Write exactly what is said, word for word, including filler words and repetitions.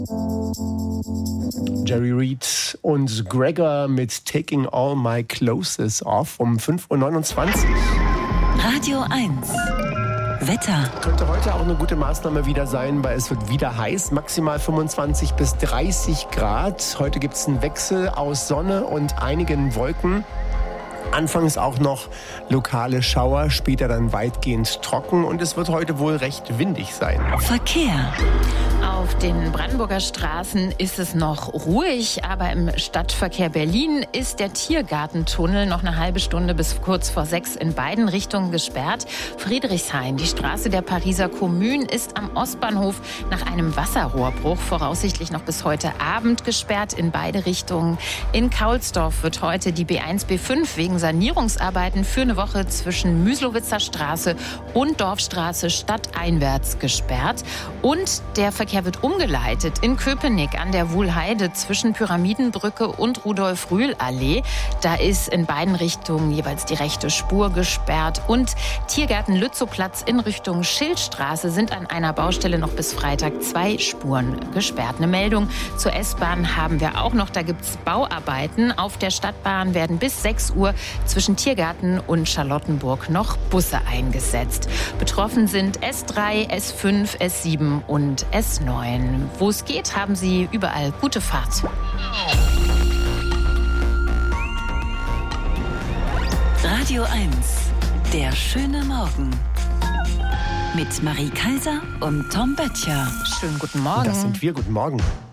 Jerry Reed und Gregor mit Taking All My Clothes Off um fünf Uhr neunundzwanzig. Radio eins. Wetter. Könnte heute auch eine gute Maßnahme wieder sein, weil es wird wieder heiß, maximal fünfundzwanzig bis dreißig Grad. Heute gibt es einen Wechsel aus Sonne und einigen Wolken. Anfangs auch noch lokale Schauer, später dann weitgehend trocken und es wird heute wohl recht windig sein. Verkehr. Auf den Brandenburger Straßen ist es noch ruhig, aber im Stadtverkehr Berlin ist der Tiergartentunnel noch eine halbe Stunde bis kurz vor sechs in beiden Richtungen gesperrt. Friedrichshain, die Straße der Pariser Kommune, ist am Ostbahnhof nach einem Wasserrohrbruch voraussichtlich noch bis heute Abend gesperrt in beide Richtungen. In Kaulsdorf wird heute die B eins B fünf wegen Sanierungsarbeiten für eine Woche zwischen Müslowitzer Straße und Dorfstraße stadteinwärts gesperrt. Und der Verkehr wird umgeleitet in Köpenick an der Wuhlheide zwischen Pyramidenbrücke und Rudolf-Rühl-Allee. Da ist in beiden Richtungen jeweils die rechte Spur gesperrt. Und Tiergarten Lützowplatz in Richtung Schildstraße sind an einer Baustelle noch bis Freitag zwei Spuren gesperrt. Eine Meldung zur S-Bahn haben wir auch noch. Da gibt es Bauarbeiten. Auf der Stadtbahn werden bis sechs Uhr zwischen Tiergarten und Charlottenburg noch Busse eingesetzt. Betroffen sind S drei, S fünf, S sieben und S neun. Wo es geht, haben Sie überall gute Fahrt. Radio eins. Der schöne Morgen. Mit Marie Kaiser und Tom Böttcher. Schönen guten Morgen. Das sind wir. Guten Morgen.